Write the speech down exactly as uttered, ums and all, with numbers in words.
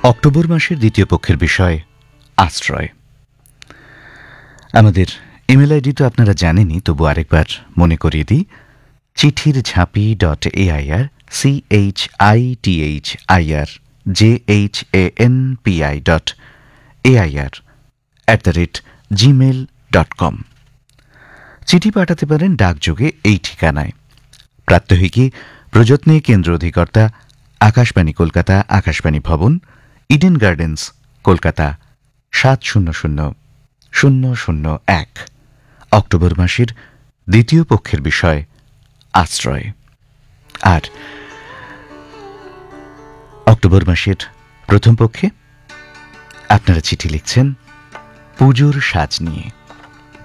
October মাসের দ্বিতীয় পক্ষের বিষয় আশ্রয়। আমাদের ইমেল আইডি তো আপনারা জানেনই, তবু আরেকবার মনে করিয়ে দিই। চিঠির ঝাঁপি dot AIR C H I T H I R J H A N P I dot AIR at the rate Gmail dot com. চিঠি পাঠাতে পারেন ডাকযোগে এই ঠিকানায়: প্রাত্যহিকী প্রযত্নে কেন্দ্র অধিকর্তা, আকাশবাণী কলকাতা, আকাশবাণী ভবন, ইডেন গার্ডেন্স, কলকাতা সাত শূন্য শূন্য শূন্য শূন্য এক। অক্টোবর মাসের দ্বিতীয় পক্ষের বিষয় আশ্রয়। আর অক্টোবর মাসের প্রথম পক্ষে আপনারা চিঠি লিখছেন পুজোর সাজ নিয়ে।